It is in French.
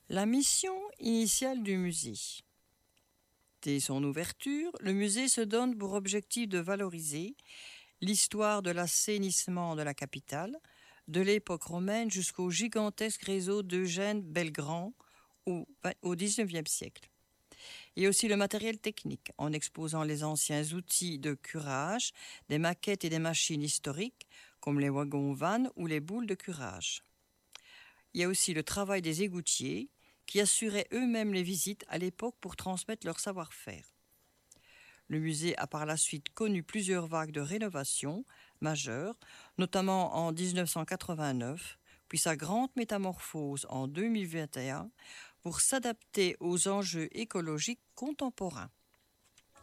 La mission initiale du musée. Dès son ouverture, le musée se donne pour objectif de valoriser l'histoire de l'assainissement de la capitale, de l'époque romaine jusqu'au gigantesque réseau d'Eugène Belgrand au XIXe siècle. Et aussi le matériel technique, en exposant les anciens outils de curage, des maquettes et des machines historiques, comme les wagons-vannes ou les boules de curage. Il y a aussi le travail des égoutiers, qui assuraient eux-mêmes les visites à l'époque pour transmettre leur savoir-faire. Le musée a par la suite connu plusieurs vagues de rénovation majeures, notamment en 1989, puis sa grande métamorphose en 2021 pour s'adapter aux enjeux écologiques contemporains.